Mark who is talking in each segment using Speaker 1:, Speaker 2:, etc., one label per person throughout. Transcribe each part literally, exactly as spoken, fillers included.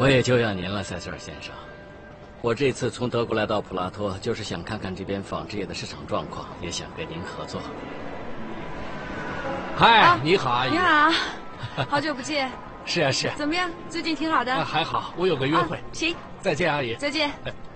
Speaker 1: 我也就要您了，塞瑟尔先生。我这次从德国来到普拉托，就是想看看这边纺织业的市场状况，也想跟您合作。
Speaker 2: 嗨，
Speaker 3: 啊、
Speaker 2: 你好，阿姨。
Speaker 3: 你好，好久不见。
Speaker 2: 是啊，是啊。
Speaker 3: 怎么样？最近挺好的。
Speaker 2: 啊、还好，我有个约会。
Speaker 3: 啊、行，
Speaker 2: 再见，阿姨。
Speaker 3: 再见。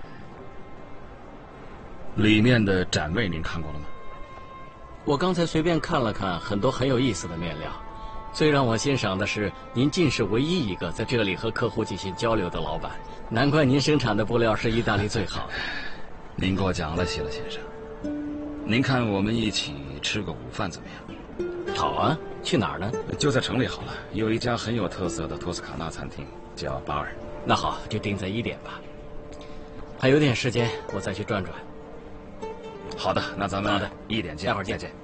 Speaker 4: 里面的展位您看过了吗？
Speaker 1: 我刚才随便看了看，很多很有意思的面料。最让我欣赏的是，您竟是唯一一个在这里和客户进行交流的老板。难怪您生产的布料是意大利最好的。
Speaker 4: 您过奖了，希勒先生。您看我们一起吃个午饭怎么样？
Speaker 1: 好啊，去哪儿呢？
Speaker 4: 就在城里好了，有一家很有特色的托斯卡纳餐厅，叫巴尔。
Speaker 1: 那好，就定在一点吧。还有点时间，我再去转转。
Speaker 4: 好的，那咱们
Speaker 1: 好的
Speaker 4: 一点见，
Speaker 1: 待会儿见。
Speaker 4: 再见。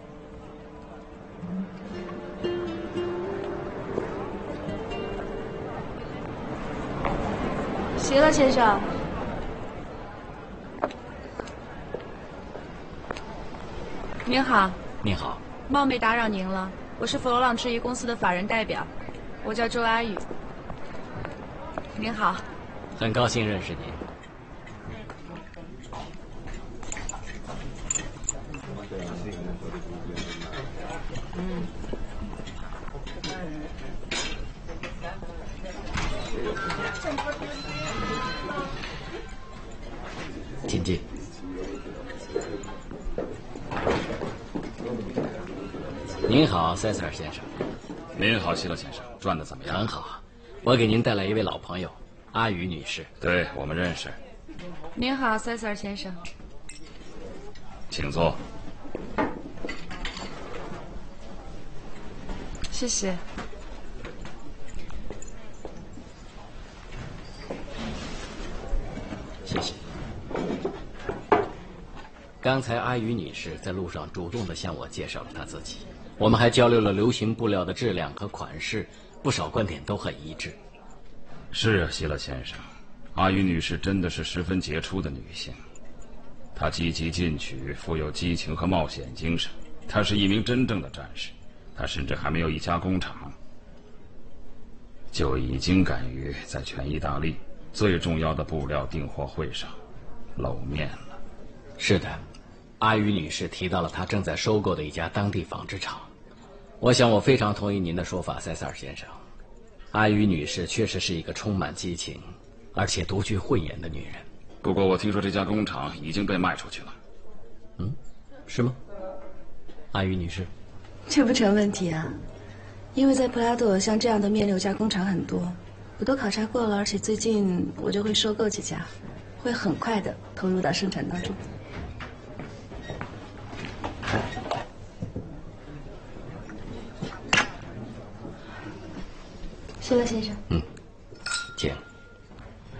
Speaker 3: 谢了，先生。您好。
Speaker 1: 您好。
Speaker 3: 冒昧打扰您了，我是佛罗朗制衣公司的法人代表，我叫周阿宇。您好。
Speaker 1: 很高兴认识您。
Speaker 3: 嗯。
Speaker 1: 请进。您好，塞瑟尔先生。
Speaker 4: 您好，希勒先生，转的怎么样？
Speaker 1: 很好，我给您带来一位老朋友，阿宇女士。
Speaker 4: 对，我们认识。
Speaker 3: 您好，塞瑟尔先生。
Speaker 4: 请坐。
Speaker 3: 谢谢。
Speaker 1: 谢谢。刚才阿宇女士在路上主动地向我介绍了她自己，我们还交流了流行布料的质量和款式，不少观点都很一致。
Speaker 4: 是啊，希勒先生，阿宇女士真的是十分杰出的女性，她积极进取，富有激情和冒险精神，她是一名真正的战士。她甚至还没有一家工厂，就已经敢于在全意大利最重要的布料订货会上露面了。
Speaker 1: 是的，阿宇女士提到了她正在收购的一家当地纺织厂。我想我非常同意您的说法，塞塞尔先生。阿宇女士确实是一个充满激情，而且独具慧眼的女人。
Speaker 4: 不过我听说这家工厂已经被卖出去了。
Speaker 1: 嗯，是吗？阿宇女士，
Speaker 3: 这不成问题啊，因为在普拉多像这样的面料加工厂很多，我都考察过了，而且最近我就会收购几家，会很快的投入到生产当中。谢了，先生。
Speaker 1: 嗯。